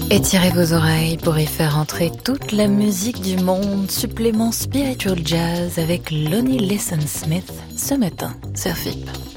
Étirez vos oreilles pour y faire entrer toute la musique du monde. Supplément Spiritual Jazz avec Lonnie Liston Smith ce matin sur FIP.